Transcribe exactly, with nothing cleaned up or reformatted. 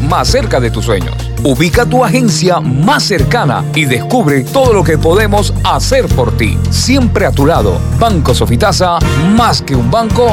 más cerca de tus sueños. Ubica tu agencia más cercana y descubre todo lo que podemos hacer por ti. Siempre a tu lado. Banco Sofitasa, más que un banco,